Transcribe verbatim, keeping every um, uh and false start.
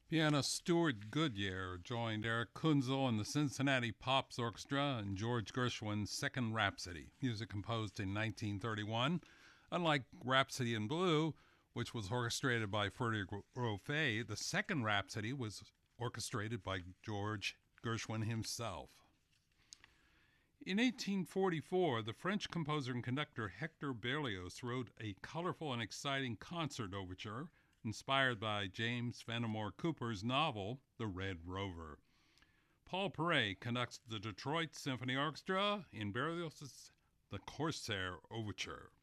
Pianist Stuart Goodyear joined Eric Kunzel and the Cincinnati Pops Orchestra in George Gershwin's Second Rhapsody, music composed in nineteen thirty-one. Unlike Rhapsody in Blue, which was orchestrated by Freddie Rofe, the Second Rhapsody was orchestrated by George Gershwin himself. In eighteen forty-four, the French composer and conductor Hector Berlioz wrote a colorful and exciting concert overture inspired by James Fenimore Cooper's novel, The Red Rover. Paul Paray conducts the Detroit Symphony Orchestra in Berlioz's The Corsair Overture.